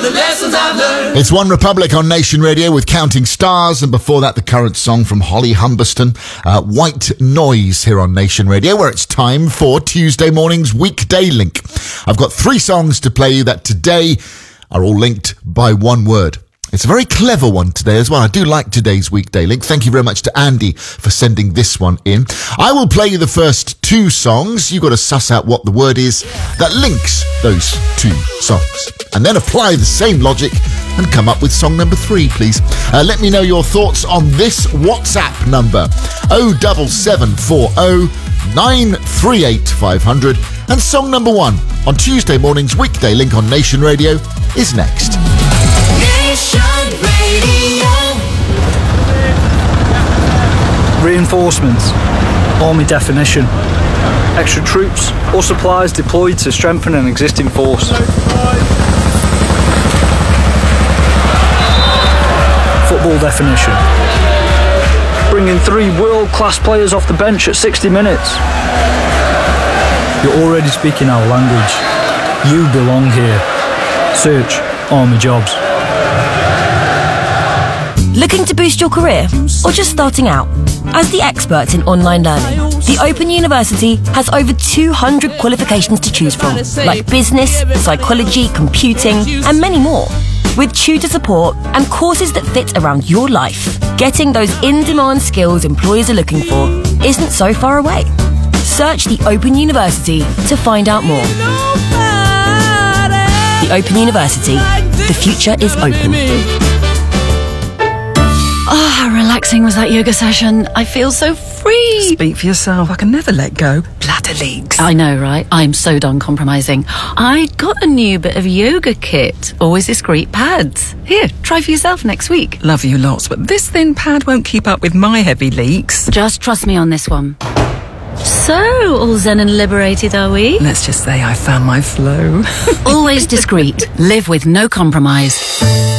the lessons I've learned. It's One Republic on Nation Radio with Counting Stars, and before that the current song from Holly Humberston, White Noise, here on Nation Radio, where it's time for Tuesday morning's Weekday Link. I've got 3 songs to play you that today are all linked by one word. It's a very clever one today as well. I do like today's Weekday Link. Thank you very much to Andy for sending this one in. I will play you the first 2 songs. You've got to suss out what the word is that links those 2 songs. And then apply the same logic and come up with song number 3, please. Let me know your thoughts on this WhatsApp number, 07740 938 500. And song number 1 on Tuesday morning's Weekday Link on Nation Radio is next. Nation Radio. Reinforcements. Army definition. Extra troops or supplies deployed to strengthen an existing force. Football definition. Bringing 3 world-class players off the bench at 60 minutes. You're already speaking our language. You belong here. Search Army Jobs. Looking to boost your career or just starting out? As the experts in online learning, the Open University has over 200 qualifications to choose from, like business, psychology, computing, and many more. With tutor support and courses that fit around your life, getting those in-demand skills employers are looking for isn't so far away. Search the Open University to find out more. The Open University. The future is open. Oh, how relaxing was that yoga session. I feel so free. Speak for yourself. I can never let go. Bladder leaks. I know, right? I'm so done compromising. I got a new bit of yoga kit. Always discreet pads. Here, try for yourself next week. Love you lots, but this thin pad won't keep up with my heavy leaks. Just trust me on this one. So, all zen and liberated, are we? Let's just say I found my flow. Always discreet. Live with no compromise.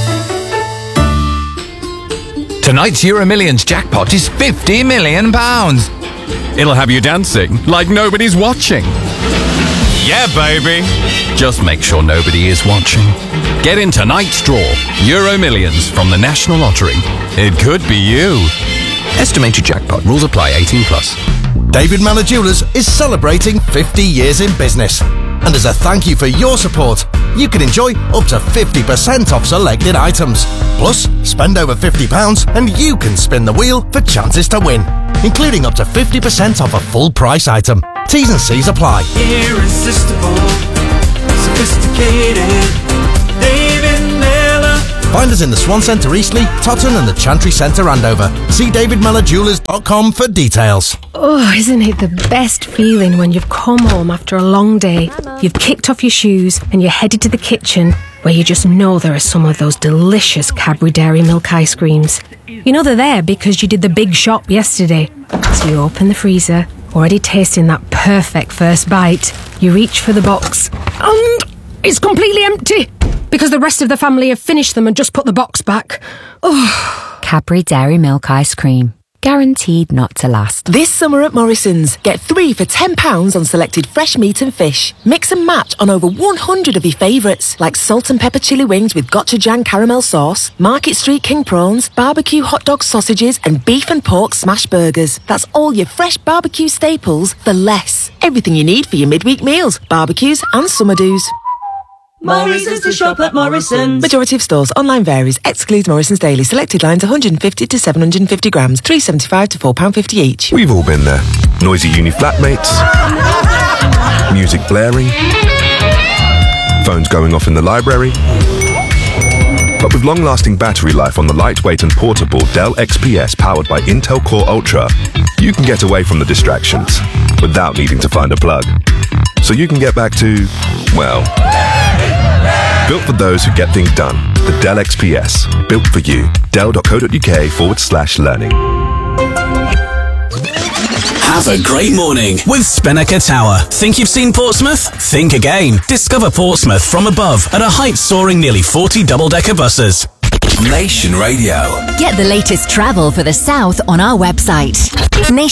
Tonight's EuroMillions jackpot is £50 million. It'll have you dancing like nobody's watching. Yeah, baby. Just make sure nobody is watching. Get in tonight's draw. EuroMillions from the National Lottery. It could be you. Estimated jackpot. Rules apply. 18+. David Mellor Jewellers is celebrating 50 years in business. And as a thank you for your support, you can enjoy up to 50% off selected items. Plus, spend over £50 and you can spin the wheel for chances to win, including up to 50% off a full price item. T's and C's apply. Irresistible, sophisticated, David Mellor. Find us in the Swan Centre Eastleigh, Totton and the Chantry Centre Andover. See davidmelorjewellers.com for details. Oh, isn't it the best feeling when you've come home after a long day, you've kicked off your shoes and you're headed to the kitchen where you just know there are some of those delicious Cadbury Dairy Milk ice creams. You know they're there because you did the big shop yesterday. So you open the freezer, already tasting that perfect first bite. You reach for the box and it's completely empty because the rest of the family have finished them and just put the box back. Oh. Cadbury Dairy Milk ice cream. Guaranteed not to last. This summer at Morrison's, get 3 for £10 on selected fresh meat and fish. Mix and match on over 100 of your favourites, like salt and pepper chili wings with gochujang caramel sauce, Market Street king prawns, barbecue hot dog sausages, and beef and pork smash burgers. That's all your fresh barbecue staples for less. Everything you need for your midweek meals, barbecues and summer do's. Morrison's to shop at Morrison's. Majority of stores. Online varies. Excludes Morrison's Daily. Selected lines 150 to 750 grams. £3.75 to £4.50 each. We've all been there. Noisy uni flatmates. Music blaring. Phones going off in the library. But with long-lasting battery life on the lightweight and portable Dell XPS powered by Intel Core Ultra, you can get away from the distractions without needing to find a plug. So you can get back to, well, built for those who get things done. The Dell XPS. Built for you. Dell.co.uk/learning. Have a great morning with Spinnaker Tower. Think you've seen Portsmouth? Think again. Discover Portsmouth from above at a height soaring nearly 40 double-decker buses. Nation Radio. Get the latest travel for the south on our website,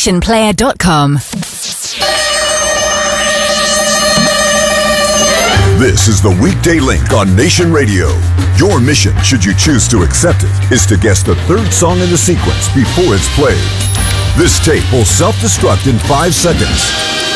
nationplayer.com. This is the Weekday Link on Nation Radio. Your mission, should you choose to accept it, is to guess the third song in the sequence before it's played. This tape will self-destruct in 5 seconds.